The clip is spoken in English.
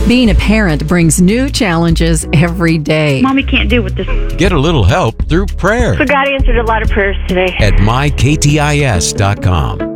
Being a parent brings new challenges every day. Mommy can't deal with this. Get a little help through prayer So God answered a lot of prayers today. at myktis.com.